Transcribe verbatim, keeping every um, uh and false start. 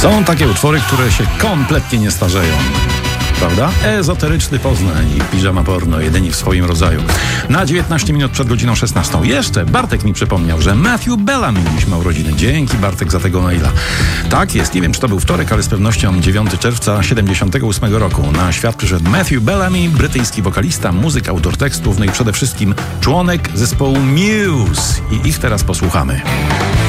Są takie utwory, które się kompletnie nie starzeją. Prawda? Ezoteryczny Poznań i piżama porno, jedyni w swoim rodzaju. Na dziewiętnaście minut przed godziną szesnastą. Jeszcze Bartek mi przypomniał, że Matthew Bellamy mieliśmy urodziny. Dzięki, Bartek, za tego maila. Tak jest, nie wiem, czy to był wtorek, ale z pewnością dziewiątego czerwca siedemdziesiątego ósmego roku. Na świat przyszedł Matthew Bellamy, brytyjski wokalista, muzyk, autor tekstów, no i przede wszystkim członek zespołu Muse. I ich teraz posłuchamy.